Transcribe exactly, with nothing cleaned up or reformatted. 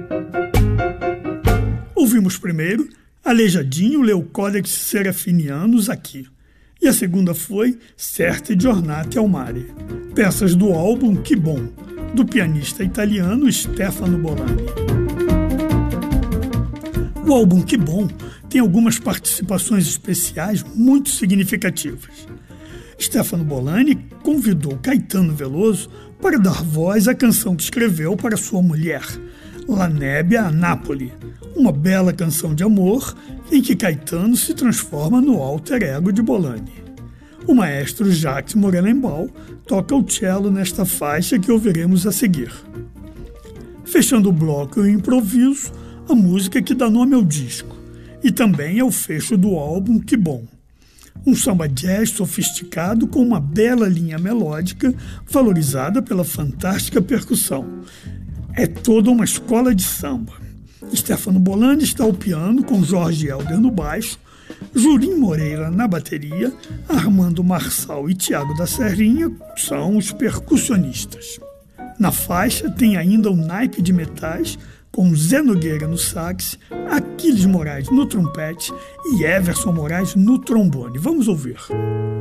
Ouvimos primeiro Aleijadinho leu Codex Serafinianus aqui. E a segunda foi Certe Giornate al Mare, peças do álbum Que Bom, do pianista italiano Stefano Bolani. O álbum Que Bom tem algumas participações especiais muito significativas. Stefano Bolani convidou Caetano Veloso para dar voz à canção que escreveu para sua mulher, La Nebbia a Napoli, uma bela canção de amor em que Caetano se transforma no alter ego de Bolani. O maestro Jacques Morelenbaum toca o cello nesta faixa que ouviremos a seguir. Fechando o bloco eu improviso a música que dá nome ao disco, e também é o fecho do álbum Que Bom. Um samba jazz sofisticado com uma bela linha melódica valorizada pela fantástica percussão. É toda uma escola de samba. Stefano Bolani está ao piano com Jorge Helder no baixo, Jurim Moreira na bateria, Armando Marçal e Tiago da Serrinha são os percussionistas. Na faixa tem ainda o naipe de metais com Zé Nogueira no sax, Aquiles Moraes no trompete e Everson Moraes no trombone. Vamos ouvir.